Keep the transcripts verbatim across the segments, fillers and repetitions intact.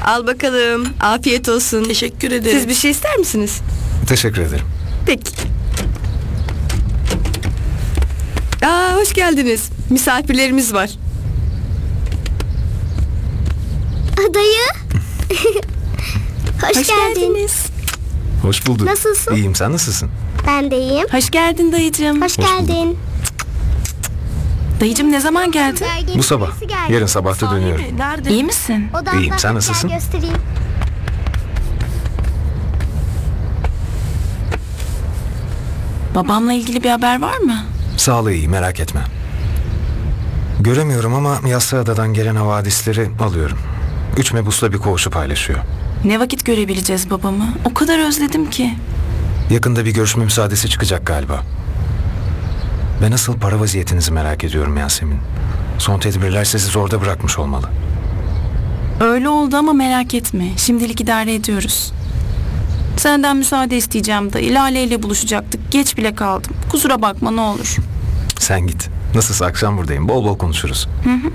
Al bakalım. Afiyet olsun. Teşekkür ederim. Siz bir şey ister misiniz? Teşekkür ederim. Peki. Aa, hoş geldiniz. Misafirlerimiz var. Dayı. Hoş, Hoş geldin. geldiniz. Hoş bulduk. Nasılsın? İyiyim, sen nasılsın? Ben de iyiyim. Hoş geldin dayıcığım. Hoş, Hoş geldin. Dayıcığım ne zaman geldin? Bu sabah. Yarın sabah da dönüyorum. Nerede? İyi misin? Odamda İyiyim, sen nasılsın? Gel göstereyim. Babamla ilgili bir haber var mı? Sağlığı iyi, merak etme. Göremiyorum ama Yassıada'dan gelen havadisleri alıyorum. Üç mebusla bir koğuşu paylaşıyor. Ne vakit görebileceğiz babamı? O kadar özledim ki. Yakında bir görüşme müsaadesi çıkacak galiba. Ben asıl para vaziyetinizi merak ediyorum Yasemin. Son tedbirler sizi zorda bırakmış olmalı. Öyle oldu ama merak etme. Şimdilik idare ediyoruz. Senden müsaade isteyeceğim dayı. Lale ile buluşacaktık. Geç bile kaldım. Kusura bakma ne olur. Sen git. Nasılsa akşam buradayım. Bol bol konuşuruz. Hı hı.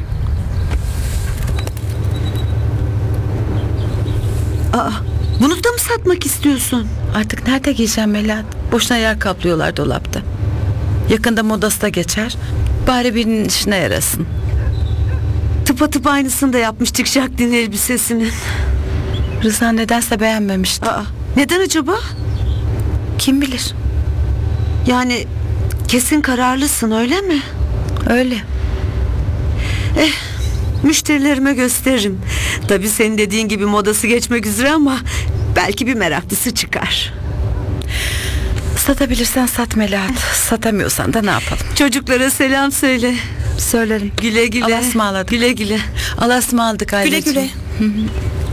Aa, bunu da mı satmak istiyorsun? Artık nerede giyeceğim Melahat? Boşuna yer kaplıyorlar dolapta. Yakında modası da geçer. Bari birinin işine yarasın. Tıpatıp aynısını da yapmıştık Jacqueline elbisesinin. Rıza nedense beğenmemişti. Aa, neden acaba? Kim bilir? Yani kesin kararlısın öyle mi? Öyle. Eh, müşterilerime gösteririm. Tabii senin dediğin gibi modası geçmek üzere ama belki bir meraklısı çıkar. Satabilirsen sat Melahat. Satamıyorsan da ne yapalım? Çocuklara selam söyle. Söylerim. Güle güle. Allah'a ısmarladık. Güle güle. Allah'a ısmarladık aileciğim. Güle güle. Hı hı.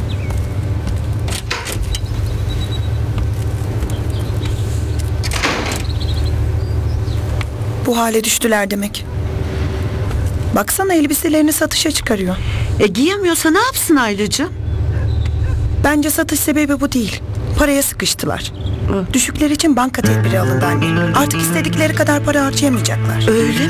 Bu hale düştüler demek. Baksana elbiselerini satışa çıkarıyor. E giyemiyorsa ne yapsın Aylacığım? Bence satış sebebi bu değil. Paraya sıkıştılar. Düşükler için banka tedbiri alındı anne. Artık istedikleri kadar para harcayamayacaklar. Öyle mi?